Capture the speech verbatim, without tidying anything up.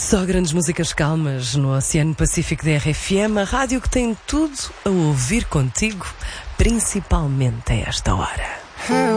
Só grandes músicas calmas no Oceano Pacífico da R F M, a rádio que tem tudo a ouvir contigo, principalmente a esta hora.